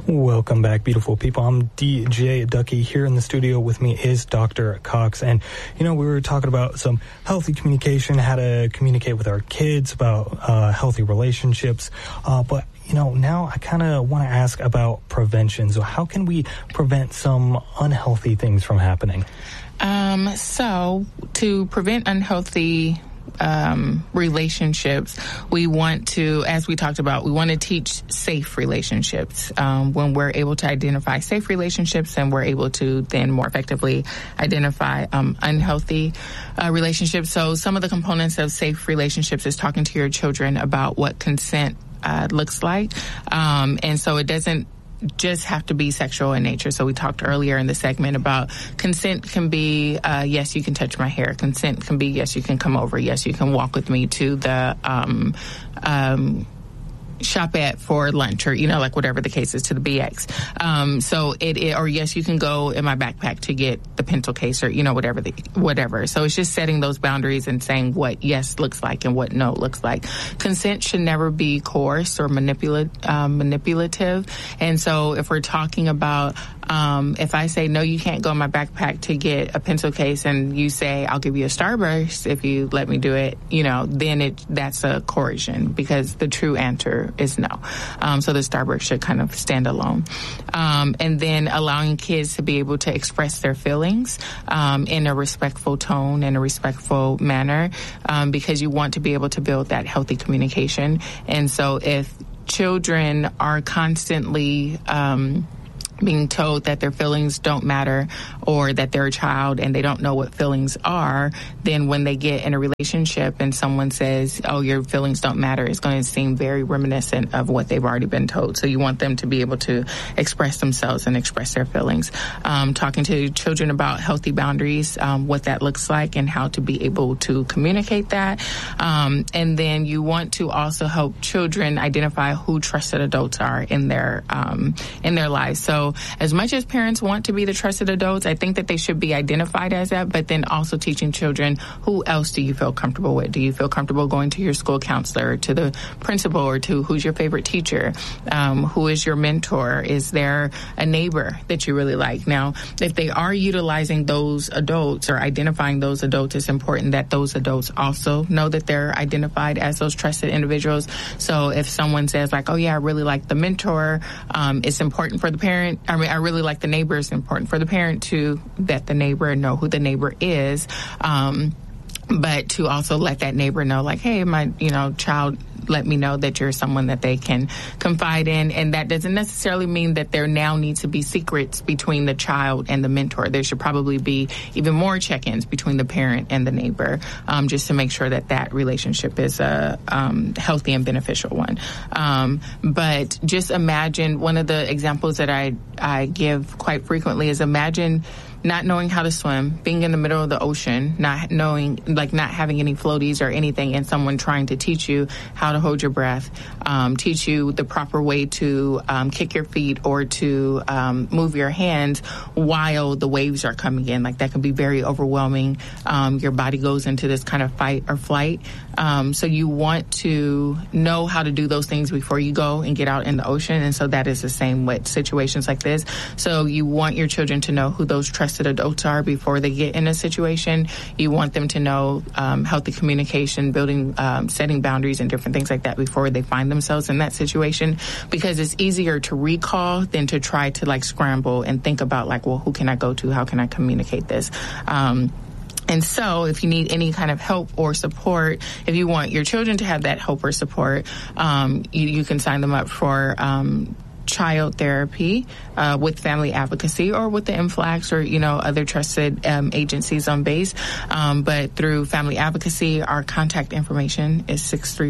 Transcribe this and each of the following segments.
Welcome back, beautiful people. I'm DJ Ducky. Here in the studio with me is Dr. Cox. And, we were talking about some healthy communication, how to communicate with our kids about healthy relationships. But now I kind of want to ask about prevention. So how can we prevent some unhealthy things from happening? So to prevent unhealthy relationships, we want to, as we talked about, we want to teach safe relationships. When we're able to identify safe relationships, then we're able to then more effectively identify unhealthy relationships. So some of the components of safe relationships is talking to your children about what consent looks like. And so it doesn't just have to be sexual in nature. So we talked earlier in the segment about consent can be, yes, you can touch my hair. Consent can be, yes, you can come over. Yes, you can walk with me to the shop at for lunch, or like whatever the case is, to the BX. So or yes, you can go in my backpack to get the pencil case, or whatever. So it's just setting those boundaries and saying what yes looks like and what no looks like. Consent should never be coerced or manipulative. And so if we're talking about if I say no, you can't go in my backpack to get a pencil case, and you say I'll give you a Starburst if you let me do it, then that's a coercion, because the true answer is no. So the Starburst should kind of stand alone. And then allowing kids to be able to express their feelings in a respectful tone, in a respectful manner, because you want to be able to build that healthy communication. And so if children are constantly being told that their feelings don't matter, or that they're a child and they don't know what feelings are, then when they get in a relationship and someone says, oh, your feelings don't matter, it's going to seem very reminiscent of what they've already been told. So you want them to be able to express themselves and express their feelings. Talking to children about healthy boundaries, what that looks like, and how to be able to communicate that. And then you want to also help children identify who trusted adults are in their lives. So as much as parents want to be the trusted adults, I think that they should be identified as that, but then also teaching children, who else do you feel comfortable with? Do you feel comfortable going to your school counselor, to the principal, or to who's your favorite teacher? Who is your mentor? Is there a neighbor that you really like? Now, if they are utilizing those adults or identifying those adults, it's important that those adults also know that they're identified as those trusted individuals. So if someone says like, oh yeah, I really like the mentor, it's important for the parent. I really like the neighbor. It's important for the parent to that the neighbor know who the neighbor is, but to also let that neighbor know, like, hey, my child let me know that you're someone that they can confide in. And that doesn't necessarily mean that there now needs to be secrets between the child and the mentor. There should probably be even more check-ins between the parent and the neighbor, just to make sure that relationship is a healthy and beneficial one. But just imagine, one of the examples that I give quite frequently is, imagine not knowing how to swim, being in the middle of the ocean, not having any floaties or anything, and someone trying to teach you how to hold your breath, teach you the proper way to kick your feet or to move your hands while the waves are coming in. Like, that can be very overwhelming. Your body goes into this kind of fight or flight. So you want to know how to do those things before you go and get out in the ocean. And so that is the same with situations like this. So you want your children to know who those trusted adults are before they get in a situation. You want them to know healthy communication, building, setting boundaries and different things like that before they find themselves in that situation, because it's easier to recall than to try to scramble and think about well, who can I go to? How can I communicate this? And so if you need any kind of help or support, if you want your children to have that help or support, you can sign them up for child therapy with Family Advocacy or with the MFLAX or other trusted agencies on base. But through Family Advocacy, our contact information is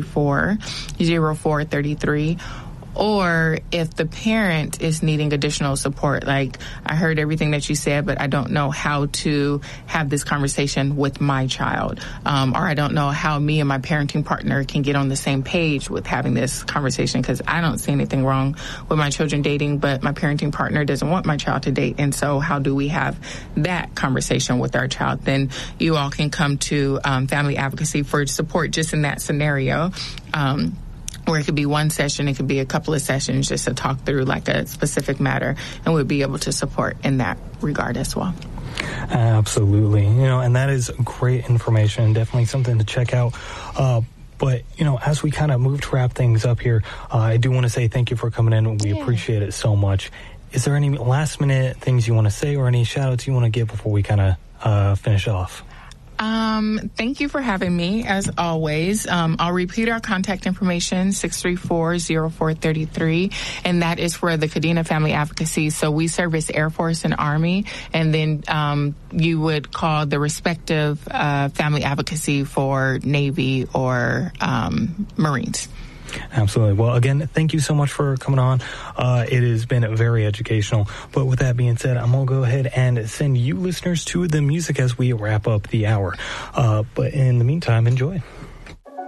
634-0433. Or if the parent is needing additional support, like, I heard everything that you said, but I don't know how to have this conversation with my child, or I don't know how me and my parenting partner can get on the same page with having this conversation, because I don't see anything wrong with my children dating, but my parenting partner doesn't want my child to date. And so how do we have that conversation with our child? Then you all can come to Family Advocacy for support just in that scenario. or it could be one session, it could be a couple of sessions just to talk through like a specific matter, and we'll be able to support in that regard as well. Absolutely. And that is great information, definitely something to check out. But, as we kind of move to wrap things up here, I do want to say thank you for coming in. We appreciate it so much. Is there any last minute things you want to say or any shout outs you want to give before we kind of finish off? Thank you for having me, as always. I'll repeat our contact information, 634-0433, and that is for the Kadena Family Advocacy. So we service Air Force and Army, and then you would call the respective family advocacy for Navy or Marines. Absolutely. Well, again, thank you so much for coming on. It has been very educational. But with that being said, I'm going to go ahead and send you listeners to the music as we wrap up the hour. But in the meantime, enjoy.